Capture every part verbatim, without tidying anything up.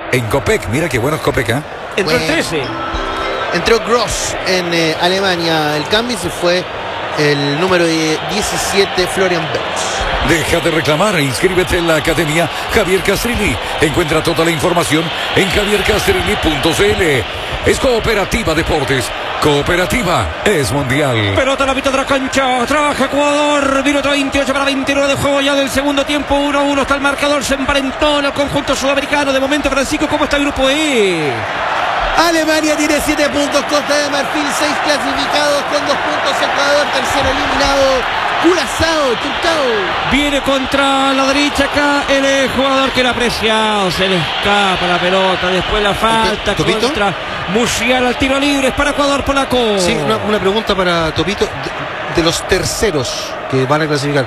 en Copec. Mira qué bueno es Copec, ¿eh? Entró el trece. Entró Gross en eh, Alemania. El cambio se fue el número diecisiete, Florian Wirtz. Deja de reclamar e inscríbete en la Academia Javier Castrilli. Encuentra toda la información en javier castrilli punto c l. Es Cooperativa Deportes. Cooperativa es mundial. Pelota a la mitad de la cancha. Trabaja Ecuador. Minuto veintiocho para veintinueve de juego ya del segundo tiempo. uno a uno está el marcador. Se emparentó en el conjunto sudamericano. De momento, Francisco, ¿cómo está el grupo E? Alemania tiene siete puntos, Costa de Marfil seis clasificados con dos puntos, Ecuador tercero eliminado, Curazao, Turcao. Viene contra la derecha acá el jugador que era apreciado, se le escapa la pelota, después la falta ¿Topito? Contra Musiala, al tiro libre, es para Ecuador, polaco. Sí, una, una pregunta para Topito, de, de los terceros que van a clasificar.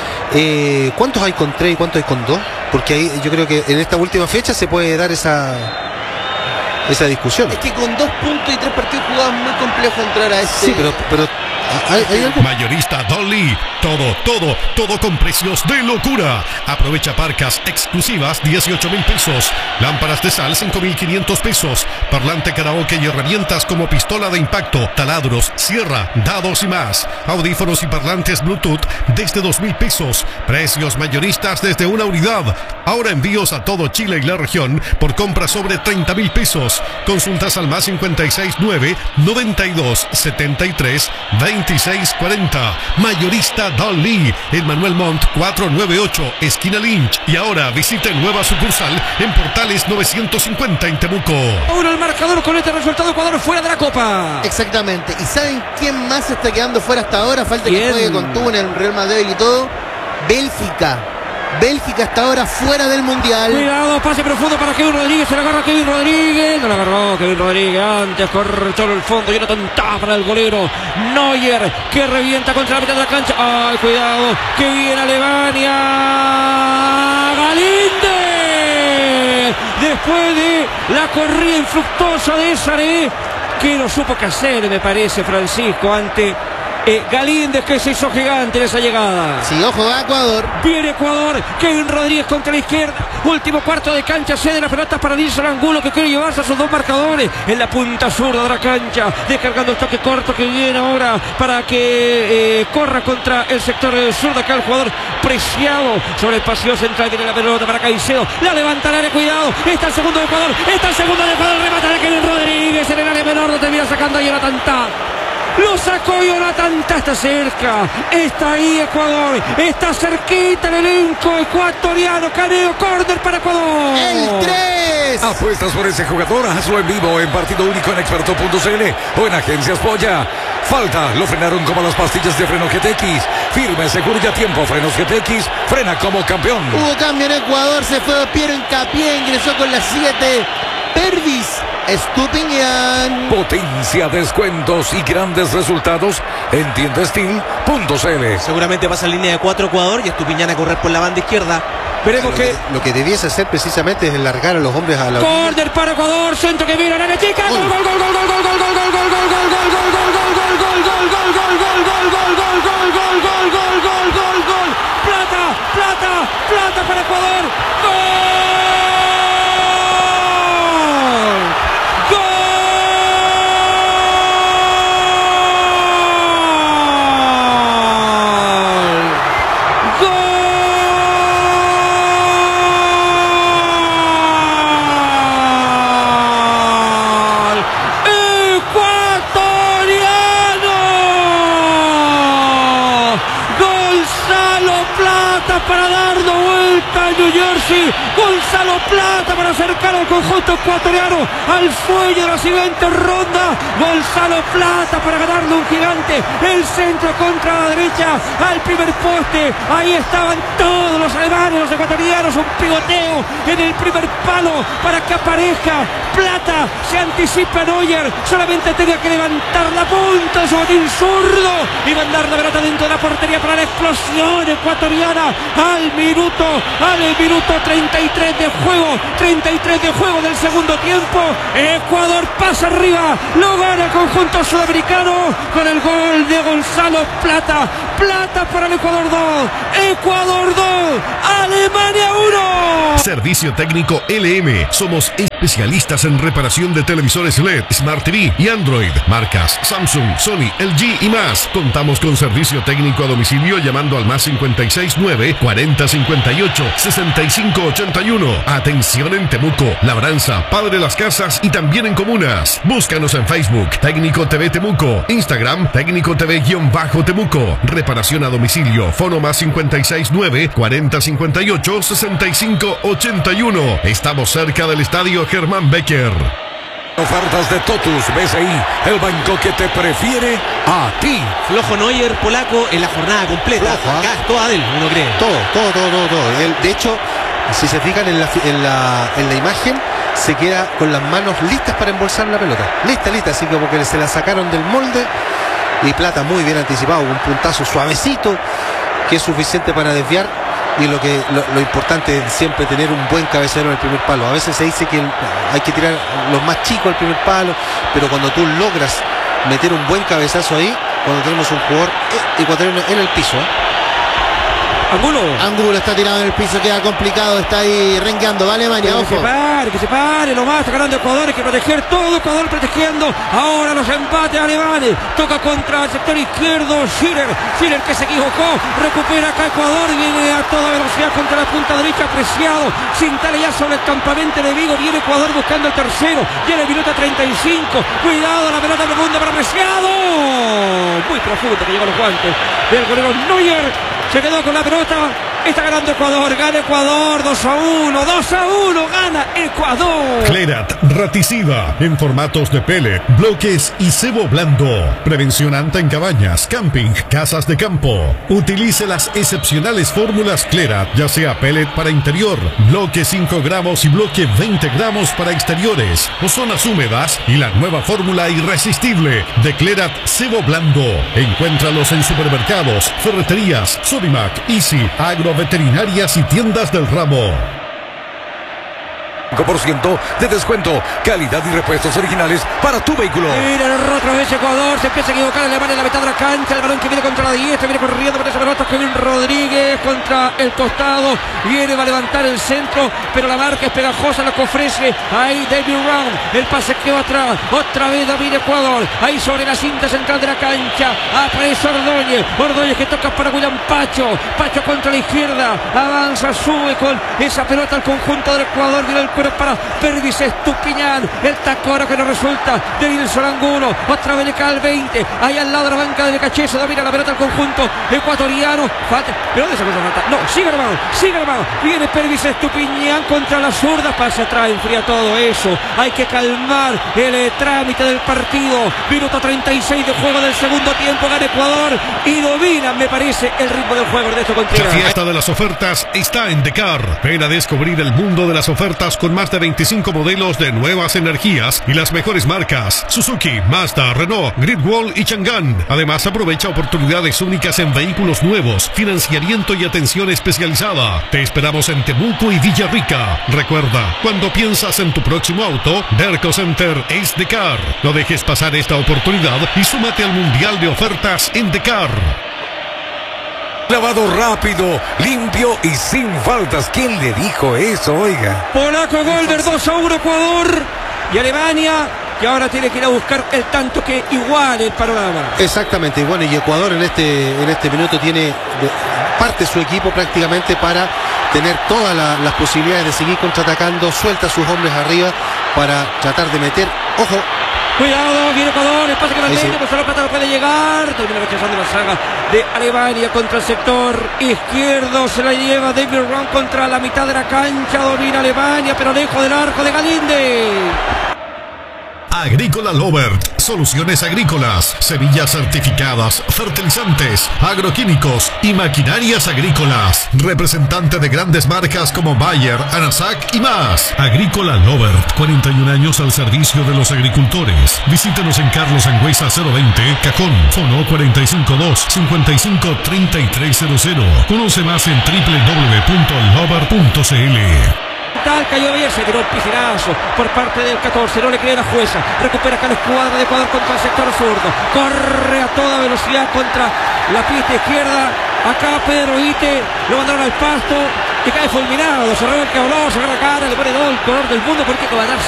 Eh, ¿Cuántos hay con tres y cuántos hay con dos? Porque ahí yo creo que en esta última fecha se puede dar esa... esa discusión. Es que con dos puntos y tres partidos jugados es muy complejo entrar a este. Sí, pero, pero ¿hay, hay algo? Mayorista Dolly. Todo, todo, todo con precios de locura. Aprovecha parcas exclusivas dieciocho mil pesos. Lámparas de sal cinco mil quinientos pesos. Parlante karaoke y herramientas como pistola de impacto, taladros, sierra, dados y más. Audífonos y parlantes Bluetooth desde dos mil pesos. Precios mayoristas desde una unidad. Ahora envíos a todo Chile y la región por compra sobre treinta mil pesos. Consultas al más cincuenta y seis nueve noventa y dos setenta y tres veintiséis cuarenta. Mayorista Dolly en Manuel Montt cuatrocientos noventa y ocho, esquina Lynch. Y ahora visite nueva sucursal en Portales novecientos cincuenta en Temuco. Uno el marcador con este resultado, Ecuador fuera de la Copa. Exactamente. ¿Y saben quién más se está quedando fuera hasta ahora? Falta ¿Quién? que juegue con Túnez, el Real Madrid y todo. Bélgica. Bélgica hasta ahora fuera del Mundial. Cuidado, pase profundo para Kevin Rodríguez. Se la agarra Kevin Rodríguez. No la agarró Kevin Rodríguez. Antes cortó el fondo. Y una tontada para el golero Neuer, que revienta contra la mitad de la cancha. Ay, cuidado, que viene Alemania. Galíndez. Después de la corrida infructuosa de Saré, que no supo qué hacer, me parece, Francisco, ante Eh, Galíndez, que se hizo gigante en esa llegada. Sí, ojo a Ecuador. Viene Ecuador, Kevin Rodríguez contra la izquierda. Último cuarto de cancha, cede la pelota para Nilson Angulo, que quiere llevarse a sus dos marcadores en la punta zurda de la cancha, descargando el toque corto que viene ahora para que eh, corra contra el sector sur de acá el jugador Preciado. Sobre el pasillo central viene la pelota para Caicedo, la levanta al área, cuidado, está el segundo de Ecuador, está el segundo de Ecuador, remata de Kevin Rodríguez en el área menor, lo termina sacando a Jonathan Tah. Lo sacó Jonathan Tah, está cerca, está ahí Ecuador, está cerquita el elenco ecuatoriano. Caneo, córner para Ecuador. El tres. Apuestas por ese jugador, hazlo en vivo en partido único en experto punto c l o en Agencias Polla. Falta, lo frenaron como las pastillas de freno G T X. Firme, seguro y a tiempo, frenos G T X, frena como campeón. Hubo cambio en Ecuador, se fue Piero Hincapié, ingresó con las siete. Pervis Estupiñán. Potencia, descuentos y grandes resultados en tiendastil punto c l. Seguramente pasa en línea de cuatro Ecuador y Estupiñán a correr por la banda izquierda. Veremos Lo que... que, lo que debiese hacer precisamente es largar a los hombres a la... Córner para Ecuador, centro que viene a la chica. Gol, gol, gol, gol, gol, gol, gol, gol, gol, gol, gol, gol, gol, gol, plata, plata, plata para Ecuador. Gol. Para darnos vuelta a New Jersey, Gonzalo Plata para acercar al conjunto ecuatoriano al fuelle de la siguiente ronda. Gonzalo Plata para ganarle un gigante, el centro contra la derecha al primer poste. Ahí estaban todos los alemanes, los ecuatorianos, un pivoteo en el primer palo para que aparezca Plata. Se anticipa Neuer, solamente tenía que levantar la punta de su botín zurdo y mandar la pelota dentro de la portería para la explosión ecuatoriana. Al minuto, al minuto treinta y tres de juego, treinta y tres de juego del segundo tiempo. Ecuador pasa arriba, lo gana el conjunto sudamericano con el gol de Gonzalo Plata. Plata para el Ecuador dos, Ecuador dos, Alemania uno. Servicio técnico L M. Somos Especialistas en reparación de televisores L E D, Smart T V y Android. Marcas Samsung, Sony, L G y más. Contamos con servicio técnico a domicilio llamando al más cincuenta y seis nueve, cuarenta cincuenta y ocho, sesenta y cinco ochenta y uno. Atención en Temuco, Labranza, Padre Las Casas y también en comunas. Búscanos en Facebook, Técnico T V Temuco. Instagram, Técnico T V-Temuco. Reparación a domicilio. Fono más cincuenta y seis nueve, cuarenta cincuenta y ocho, sesenta y cinco ochenta y uno. Estamos cerca del estadio Germán Becker. Ofertas de Totus B C I, el banco que te prefiere a ti. Flojo Neuer polaco en la jornada completa. Flojo, ¿eh? Acá es toda de él, uno cree. Todo, todo, todo, todo, todo. Él, de hecho, si se fijan en la, en la, en la imagen, se queda con las manos listas para embolsar la pelota. Lista, lista, así como que se la sacaron del molde. Y Plata muy bien anticipado, un puntazo suavecito que es suficiente para desviar. Y lo que lo, lo importante es siempre tener un buen cabecero en el primer palo. A veces se dice que el, hay que tirar los más chicos al primer palo, pero cuando tú logras meter un buen cabezazo ahí, cuando tenemos un jugador ecuatoriano en el piso, ¿eh? Angulo. Angulo está tirado en el piso, queda complicado, está ahí rengueando, va Alemania, Que se ojo. pare, que se pare, lo más, está ganando Ecuador, hay que proteger todo, Ecuador protegiendo, ahora los empates alemanes, toca contra el sector izquierdo, Schiller, Schiller que se equivocó, recupera acá Ecuador, viene a toda velocidad contra la punta derecha, Preciado, Cintale ya sobre el campamento de Vigo, viene Ecuador buscando el tercero, viene el minuto treinta y cinco, cuidado, la pelota profunda para Preciado, muy profundo que llegó a los guantes del golero Neuer, se quedó con la pelota, está ganando Ecuador, gana Ecuador, dos a uno, dos a uno, gana Ecuador. Clerat Raticida en formatos de pellet, bloques y cebo blando. Prevención anta en cabañas, camping, casas de campo. Utilice las excepcionales fórmulas Clerat, ya sea pellet para interior, bloque cinco gramos y bloque veinte gramos para exteriores o zonas húmedas, y la nueva fórmula irresistible de Clerat cebo blando. Encuéntralos en supermercados, ferreterías, Sodimac, Easy, agroveterinarias y tiendas del ramo. cinco por ciento de descuento, calidad y repuestos originales para tu vehículo. Mira el otra vez Ecuador, se empieza a equivocar Alemania en la mitad de la cancha, el balón que viene contra la diestra, viene corriendo por esa pelota, Kevin Rodríguez contra el costado, viene, va a levantar el centro, pero la marca es pegajosa, la que ofrece ahí David Brown, el pase que va atrás, otra vez David Ecuador, ahí sobre la cinta central de la cancha, aparece Ordóñez, Ordóñez que toca para William Pacho, Pacho contra la izquierda, avanza, sube con esa pelota al conjunto del Ecuador, viene el cuero para Pervis Estupiñán, el tacoro que no resulta de Nilson Angulo, otra vez le cae el veinte, ahí al lado de la banca de Caché, se domina la pelota al conjunto ecuatoriano, falta, pero ¿dónde se puso falta? No, sigue armado, sigue armado, viene Pervis Estupiñán contra la zurda, pasa atrás, enfría todo eso, hay que calmar el eh, trámite del partido, minuto treinta y seis de juego del segundo tiempo, gana Ecuador y domina, me parece, el ritmo del juego de esto La Contreras. fiesta de las ofertas está en Decar. Ven a descubrir el mundo de las ofertas con más de veinticinco modelos de nuevas energías y las mejores marcas: Suzuki, Mazda, Renault, Greatwall y Chang'an. Además, aprovecha oportunidades únicas en vehículos nuevos, financiamiento y atención especializada. Te esperamos en Temuco y Villarrica. Recuerda, cuando piensas en tu próximo auto, Derco Center es Decar. No dejes pasar esta oportunidad y súmate al Mundial de Ofertas en Decar. Clavado rápido, limpio y sin faltas. ¿Quién le dijo eso, oiga? Polaco Golder, dos a uno Ecuador y Alemania, que ahora tiene que ir a buscar el tanto que iguale el panorama. Exactamente, y bueno, y Ecuador en este, en este minuto tiene de, parte su equipo prácticamente para tener todas la, las posibilidades de seguir contraatacando, suelta a sus hombres arriba para tratar de meter, ojo. Cuidado, viene Ecuador, el pase que mantiene, sí. pues la plata no puede llegar, termina rechazando la saga de Alemania contra el sector izquierdo, se la lleva David Brown contra la mitad de la cancha, domina Alemania, pero lejos del arco de Galinde. Agrícola Lovert, soluciones agrícolas, semillas certificadas, fertilizantes, agroquímicos y maquinarias agrícolas. Representante de grandes marcas como Bayer, Anasac y más. Agrícola Lovert, cuarenta y un años al servicio de los agricultores. Visítenos en Carlos Angüesa cero veinte, Cajón, fono cuatro cinco dos, cinco cinco tres tres cero cero. Conoce más en doble u doble u doble u punto lovert punto c l. Tal cayó bien, se tiró un piscinazo por parte del catorce, no le cree la jueza, recupera acá la escuadra de Ecuador contra el sector zurdo, corre a toda velocidad contra la pista izquierda, acá Pedro Ite, lo mandaron al pasto y cae fulminado, se revuelca, se agarra la cara, le pone todo el color del mundo porque va a dar